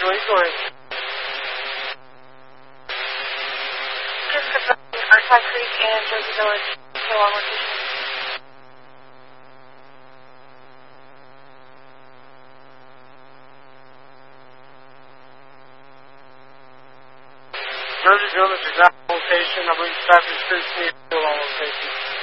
Roger, where are you going? Just confirming Archive Creek and Jersey Village. Still on location. Jersey Village is not on location. I believe Traffic Street is still on location.